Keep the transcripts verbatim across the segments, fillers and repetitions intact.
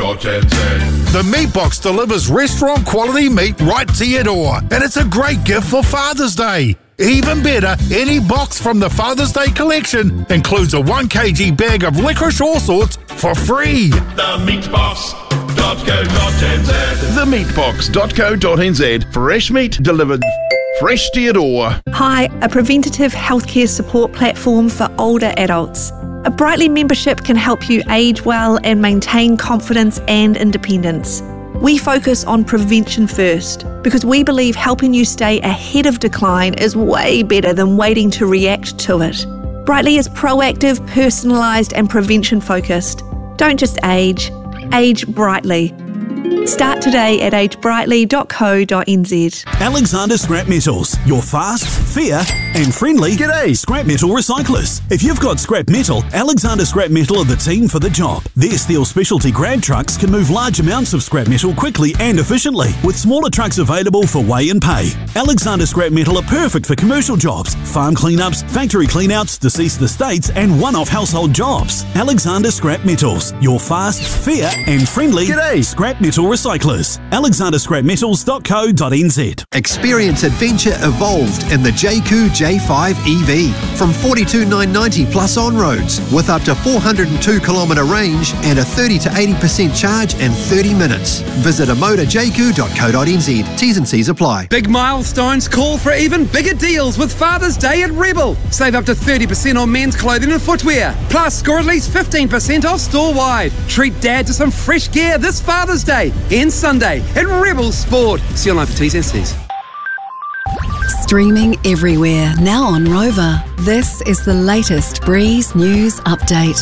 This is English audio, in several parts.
dot n z. The Meat Box delivers restaurant quality meat right to your door, and it's a great gift for Father's Day. Even better, any box from the Father's Day collection includes a one kilogram bag of licorice all sorts for free. The meat box dot co dot n z. the meat box dot co dot n z. Fresh meat delivered fresh to your door. Hi, a preventative healthcare support platform for older adults. A Brightly membership can help you age well and maintain confidence and independence. We focus on prevention first because we believe helping you stay ahead of decline is way better than waiting to react to it. Brightly is proactive, personalised and prevention focused. Don't just age, age brightly. Start today at age brightly dot co dot n z. Alexander Scrap Metals, your fast, fair and friendly G'day scrap metal recyclers. If you've got scrap metal, Alexander Scrap Metal are the team for the job. Their steel specialty grab trucks can move large amounts of scrap metal quickly and efficiently, with smaller trucks available for weigh and pay. Alexander Scrap Metal are perfect for commercial jobs, farm cleanups, factory cleanouts, deceased estates and one-off household jobs. Alexander Scrap Metals, your fast, fair and friendly G'day scrap metal recyclers. alexander scrap metals dot co dot n z. Experience adventure evolved in the Jayco J five E V from forty-two thousand nine hundred ninety dollars plus on roads with up to four hundred two kilometre range and a thirty to eighty percent charge in thirty minutes. Visit amoda jayco dot co dot n z. T's and C's apply. Big milestones call for even bigger deals with Father's Day at Rebel. Save up to thirty percent on men's clothing and footwear. Plus, score at least fifteen percent off store-wide. Treat Dad to some fresh gear this Father's Day and Sunday at Rebel Sport. See you online for T's and C's. Streaming everywhere, now on Rover. This is the latest Breeze News Update.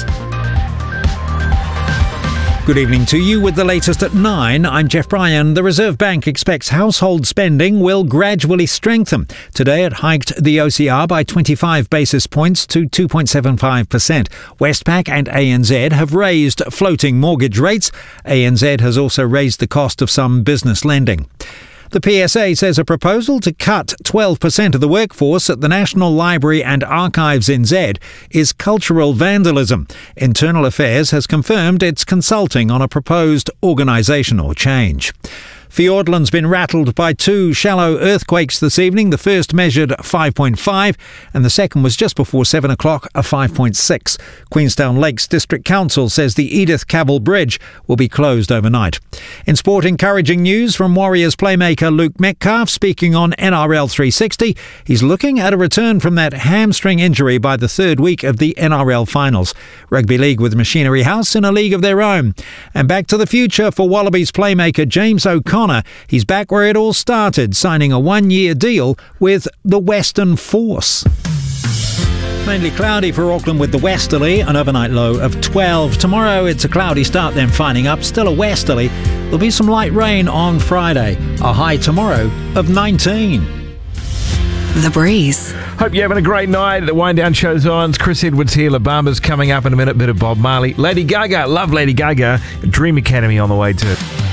Good evening to you with the latest at nine. I'm Jeff Bryan. The Reserve Bank expects household spending will gradually strengthen. Today it hiked the O C R by twenty-five basis points to two point seven five percent. Westpac and A N Z have raised floating mortgage rates. A N Z has also raised the cost of some business lending. The P S A says a proposal to cut twelve percent of the workforce at the National Library and Archives N Z is cultural vandalism. Internal Affairs has confirmed it's consulting on a proposed organisational change. Fiordland's been rattled by two shallow earthquakes this evening. The first measured five point five and the second was just before seven o'clock, a five point six. Queenstown Lakes District Council says the Edith Cavell Bridge will be closed overnight. In sport, encouraging news from Warriors playmaker Luke Metcalf speaking on N R L three sixty. He's looking at a return from that hamstring injury by the third week of the N R L finals. Rugby League with Machinery House in a league of their own. And back to the future for Wallabies playmaker James O'Connor. He's back where it all started, signing a one-year deal with the Western Force. Mainly cloudy for Auckland with the westerly, an overnight low of twelve. Tomorrow it's a cloudy start, then finding up, still a westerly. There'll be some light rain on Friday, a high tomorrow of nineteen. The Breeze. Hope you're having a great night. The Wind Down show's on. It's Chris Edwards here. La Bamba's coming up in a minute. Bit of Bob Marley. Lady Gaga. Love Lady Gaga. Dream Academy on the way too.